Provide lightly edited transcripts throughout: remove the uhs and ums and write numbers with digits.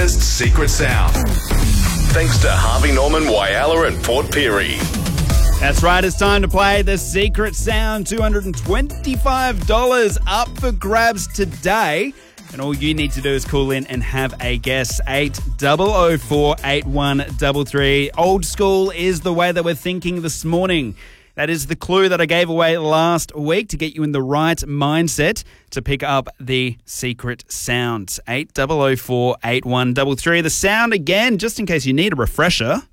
Secret Sound. Thanks to Harvey Norman, Whyalla and Port Pirie. That's right, it's time to play the Secret Sound. $225 up for grabs today. And all you need to do is call in and have a guess. 8004-8133. Old school is the way that we're thinking this morning. That is the clue that I gave away last week to get you in the right mindset to pick up the Secret Sound. 8004-8133. The sound again, just in case you need a refresher.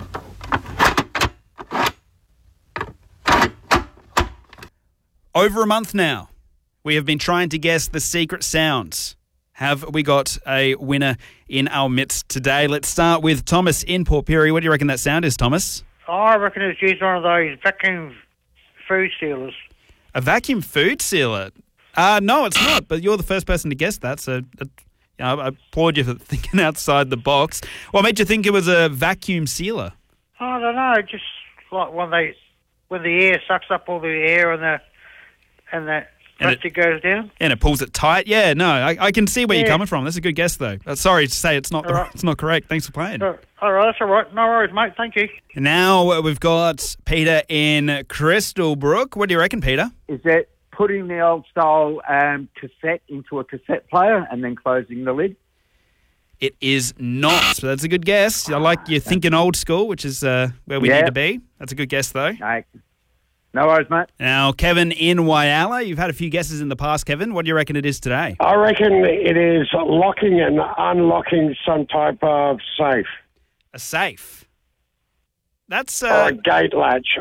Over a month now, we have been trying to guess the secret sounds. Have we got a winner in our midst today? Let's start with Thomas in Port Pirie. What do you reckon that sound is, Thomas? Oh, I reckon it's used one of those vacuum food sealers. A vacuum food sealer? No, it's not, but you're the first person to guess that, so I applaud you for thinking outside the box. What made you think it was a vacuum sealer? I don't know, just like when the air sucks up all the air and the plastic goes down. And it pulls it tight? Yeah, no, I can see where you're coming from. That's a good guess, though. Sorry to say it's not it's not correct. Thanks for playing. All right, that's all right. No worries, mate. Thank you. Now we've got Peter in Crystal Brook. What do you reckon, Peter? Is that putting the old style cassette into a cassette player and then closing the lid? It is not. So that's a good guess. I like you thinking old school, which is where we need to be. That's a good guess, though. No worries, mate. Now, Kevin in Whyalla. You've had a few guesses in the past, Kevin. What do you reckon it is today? I reckon it is locking and unlocking some type of safe. A safe? That's... or a gate latch.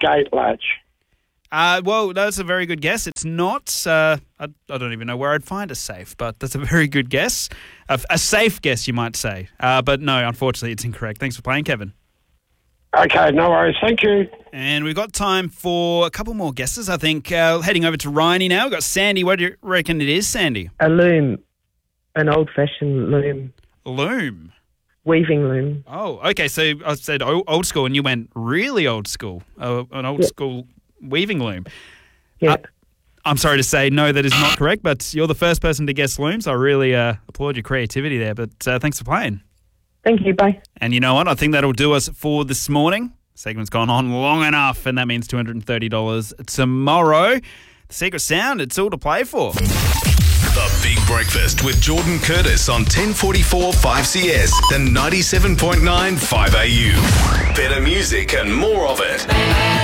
Well, that's a very good guess. It's not... I don't even know where I'd find a safe, but that's a very good guess. A safe guess, you might say. But no, unfortunately, it's incorrect. Thanks for playing, Kevin. Okay, no worries. Thank you. And we've got time for a couple more guesses, I think. Heading over to Rhiney now. We've got Sandy. What do you reckon it is, Sandy? A loom. An old-fashioned loom. Loom? Weaving loom. Oh, okay. So I said old school and you went really old school. An old school weaving loom. Yeah. I'm sorry to say, no, that is not correct, but you're the first person to guess looms. I really applaud your creativity there, but thanks for playing. Thank you, bye. And you know what? I think that'll do us for this morning. Segment's gone on long enough, and that means $230 tomorrow. The Secret Sound, it's all to play for. The Big Breakfast with Jordan Curtis on 1044 5CS and 97.9 5AU. Better music and more of it.